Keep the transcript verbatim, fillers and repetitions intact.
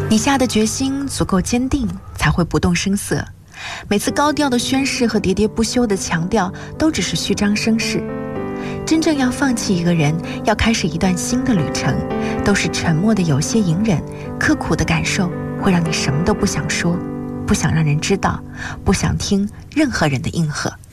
你下的决心足够坚定，才会不动声色。每次高调的宣誓和喋喋不休的强调，都只是虚张声势。真正要放弃一个人，要开始一段新的旅程，都是沉默的有些隐忍，刻苦的感受会让你什么都不想说，不想让人知道，不想听任何人的应和。